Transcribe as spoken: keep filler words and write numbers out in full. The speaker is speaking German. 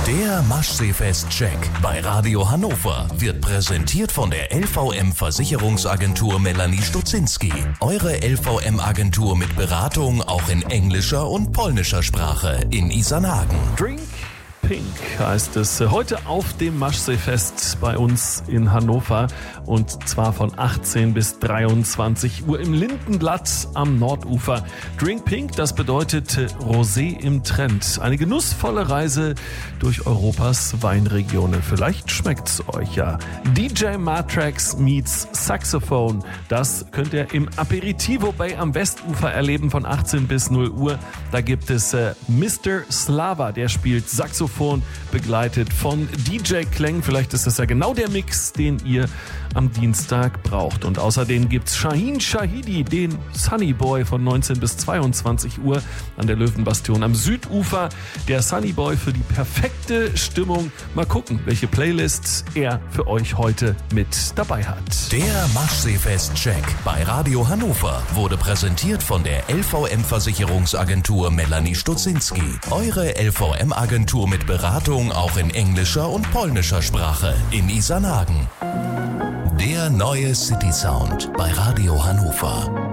Der Maschseefest-Check bei Radio Hannover wird präsentiert von der L V M-Versicherungsagentur Melanie Stutzinski. Eure L V M-Agentur mit Beratung auch in englischer und polnischer Sprache in Isarnhagen. Drink Pink heißt es heute auf dem Maschseefest bei uns in Hannover und zwar von achtzehn bis dreiundzwanzig Uhr im Lindenblatt am Nordufer. Drink Pink, das bedeutet Rosé im Trend. Eine genussvolle Reise durch Europas Weinregionen. Vielleicht schmeckt's euch ja. D J Matrax meets Saxophone. Das könnt ihr im Aperitivo Bay am Westufer erleben von achtzehn bis null Uhr. Da gibt es äh, Mister Slava, der spielt Saxophon, begleitet von D J Kleng. Vielleicht ist das ja genau der Mix, den ihr am Dienstag braucht. Und außerdem gibt's Shahin Shahidi, den Sunny Boy von neunzehn bis zweiundzwanzig Uhr an der Löwenbastion am Südufer. Der Sunny Boy für die perfekte Stimmung. Mal gucken, welche Playlist er für euch heute mit dabei hat. Der Maschseefest-Check bei Radio Hannover wurde präsentiert von der L V M-Versicherungsagentur Melanie Stutzinski. Eure L V M-Agentur mit Beratung auch in englischer und polnischer Sprache in Isarnhagen. Der neue City Sound bei Radio Hannover.